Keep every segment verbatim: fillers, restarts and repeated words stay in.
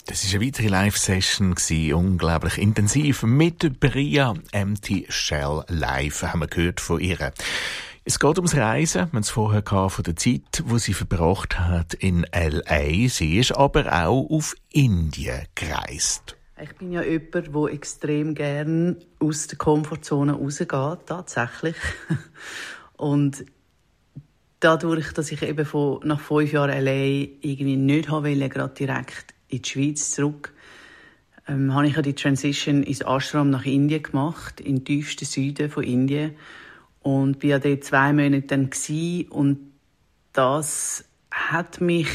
Das war eine weitere Live-Session, unglaublich intensiv. Mit Bria Empty Shell live haben wir gehört von ihr. Es geht ums Reisen. Wir haben es vorher gehabt von der Zeit, die sie verbracht hat in L A. Sie ist aber auch auf Indien gereist. Ich bin ja jemand, der extrem gerne aus der Komfortzone rausgeht, tatsächlich. Und dadurch, dass ich eben von, nach fünf Jahren L A irgendwie nicht wollte, gerade direkt in die Schweiz zurück, ähm, habe ich ja die Transition ins Ashram nach Indien gemacht, in den tiefsten Süden von Indien. Und war ja dort zwei Monate dann gewesen. Und das hat mich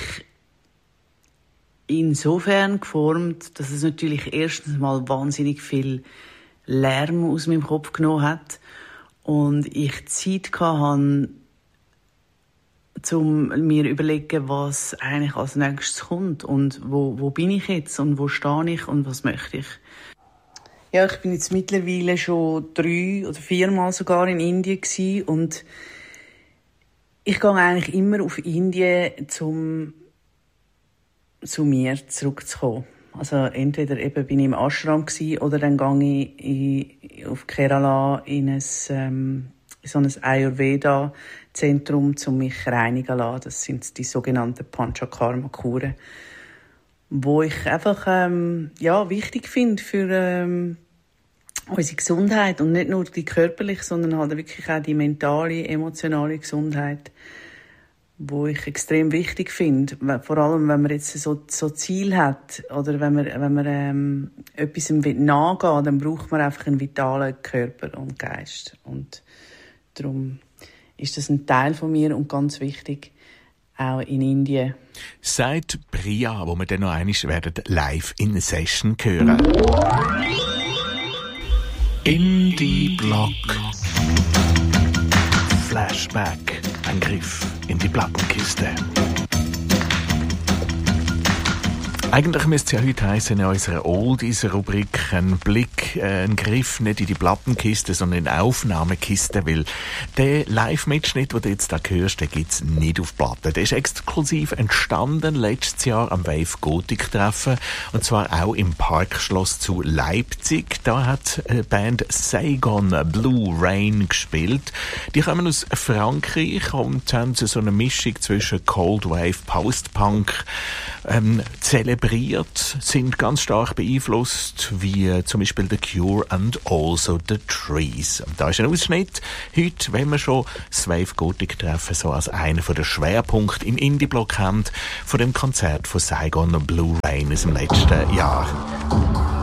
insofern geformt, dass es natürlich erstens mal wahnsinnig viel Lärm aus meinem Kopf genommen hat. Und ich Zeit hatte, um mir zu überlegen, was eigentlich als nächstes kommt und wo, wo bin ich jetzt und wo stehe ich und was möchte ich. Ja, ich bin jetzt mittlerweile schon drei oder viermal sogar in Indien gewesen und ich gehe eigentlich immer auf Indien, um zu mir zurückzukommen. Also entweder eben bin ich im Ashram gewesen, oder dann gehe ich in, auf Kerala in ein, ähm, so ein Ayurveda-Zentrum, um mich reinigen zu lassen. Das sind die sogenannten Panchakarma-Kuren, wo ich einfach ähm, ja, wichtig finde für ähm, unsere Gesundheit. Und nicht nur die körperliche, sondern halt wirklich auch die mentale, emotionale Gesundheit, wo ich extrem wichtig finde. Vor allem, wenn man jetzt so, so Ziel hat oder wenn man, wenn man ähm, etwas nachgehen will, dann braucht man einfach einen vitalen Körper und Geist. Und darum ist das ein Teil von mir und ganz wichtig, auch in Indien. Sagt Bria, wo wir dann noch einmal werden live in Session hören. Indie Block. Flashback. Ein Griff in die Plattenkiste. Eigentlich müsste es ja heute heissen, in unserer Oldies-Rubrik ein Blick, äh, ein Griff nicht in die Plattenkiste, sondern in die Aufnahmekiste, weil der Live-Mitschnitt, den du jetzt da hörst, den gibt's nicht auf Platte. Der ist exklusiv entstanden letztes Jahr am Wave Gothic Treffen, und zwar auch im Parkschloss zu Leipzig. Da hat die Band Saigon Blue Rain gespielt. Die kommen aus Frankreich und haben so eine Mischung zwischen Cold Wave, Post-Punk ähm, zelebriert, sind ganz stark beeinflusst, wie zum Beispiel The Cure and also The Trees. Da ist ein Ausschnitt heute, wenn wir schon das Wave Gothic Treffen so als einer der Schwerpunkte im Indie-Block haben, von dem Konzert von Saigon Blue Rain aus dem letzten Jahr.